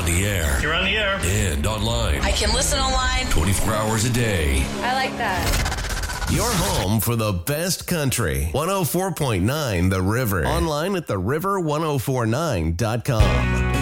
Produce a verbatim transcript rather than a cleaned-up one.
on the air. You're on the air. And online. I can listen online. twenty-four hours a day. I like that. Your home for the best country. one oh four point nine The River. Online at the river ten forty-nine dot com.